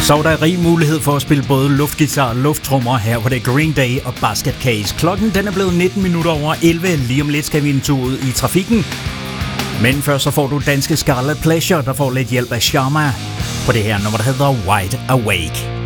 Så er der rig mulighed for at spille både luftgitar og lufttrummer. Her var det Green Day og Basket Case. Klokken den er blevet 19 minutter over 11. Lige om lidt skal vi en tur ud i trafikken. Men først så får du danske Scarlet Pleasure, der får lidt hjælp af Sharma på det her nummer, der hedder Wide Awake.